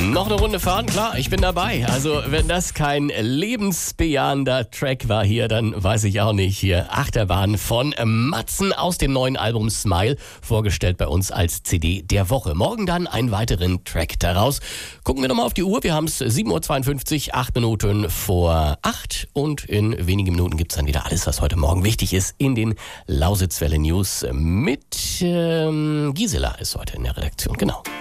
Noch eine Runde fahren? Klar, ich bin dabei. Also wenn das kein lebensbejahender Track war hier, dann weiß ich auch nicht. Hier Achterbahn von Matzen aus dem neuen Album Smile, vorgestellt bei uns als CD der Woche. Morgen dann einen weiteren Track daraus. Gucken wir nochmal auf die Uhr. Wir haben es 7.52 Uhr, 8 Minuten vor 8. Und in wenigen Minuten gibt es dann wieder alles, was heute Morgen wichtig ist in den Lausitzwelle News mit Gisela ist heute in der Redaktion. Genau.